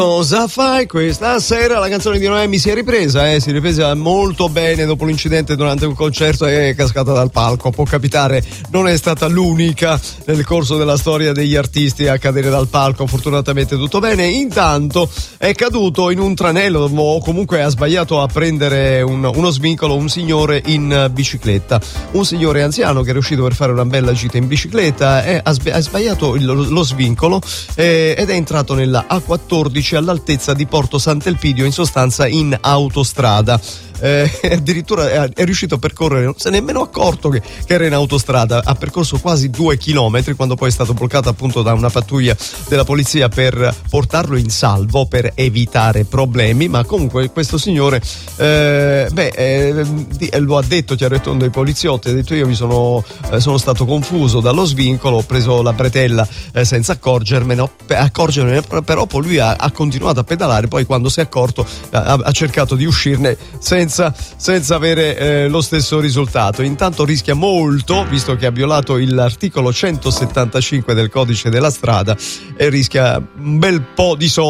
Cosa fai questa sera? La canzone di Noemi si è ripresa molto bene dopo l'incidente durante un concerto, è cascata dal palco. Può capitare, non è stata l'unica nel corso della storia degli artisti a cadere dal palco, fortunatamente tutto bene. Intanto è caduto in un tranello o comunque ha sbagliato a prendere uno svincolo un signore in bicicletta, un signore anziano che è riuscito per fare una bella gita in bicicletta e ha sbagliato lo svincolo ed è entrato nella A14 all'altezza di Porto Sant'Elpidio, in sostanza in autostrada. Addirittura è riuscito a percorrere, non si è nemmeno accorto che era in autostrada, ha percorso quasi 2 chilometri quando poi è stato bloccato appunto da una pattuglia della polizia per portarlo in salvo, per evitare problemi. Ma comunque questo signore lo ha detto chiaro e tondo ai poliziotti, ha detto: io mi sono stato confuso dallo svincolo, ho preso la bretella senza accorgermene, però poi lui ha continuato a pedalare, poi quando si è accorto ha cercato di uscirne senza avere lo stesso risultato. Intanto rischia molto, visto che ha violato l'articolo 175 del codice della strada, e rischia un bel po' di soldi